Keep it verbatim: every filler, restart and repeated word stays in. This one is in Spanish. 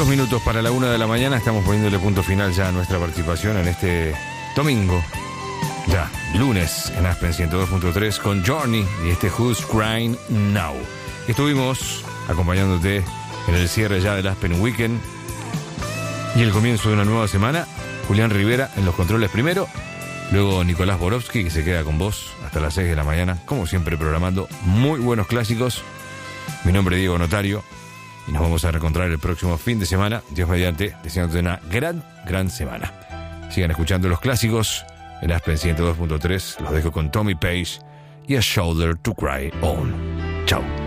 Dos minutos para la una de la mañana. Estamos poniéndole punto final ya a nuestra participación en este domingo. Ya, lunes en Aspen ciento dos punto tres con Journey y este Who's Crying Now. Estuvimos acompañándote en el cierre ya del Aspen Weekend y el comienzo de una nueva semana. Julián Rivera en los controles primero, luego Nicolás Borowski, que se queda con vos hasta las seis de la mañana, como siempre programando muy buenos clásicos. Mi nombre es Diego Notario y nos vamos a reencontrar el próximo fin de semana, Dios mediante, deseándote una gran, gran semana. Sigan escuchando los clásicos en Aspen ciento dos punto tres. Los dejo con Tommy Page y A Shoulder to Cry On. Chao.